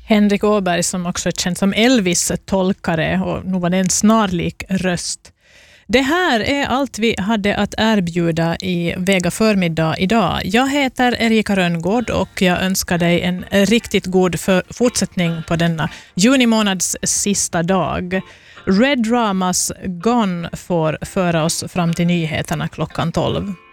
Henrik Åberg som också är känd som Elvis-tolkare, och nu var det en snarlik röst. Det här är allt vi hade att erbjuda i Vega förmiddag idag. Jag heter Erika Rönngård och jag önskar dig en riktigt god fortsättning på denna juni månads sista dag. Red Dramas Gone får föra oss fram till nyheterna klockan 12.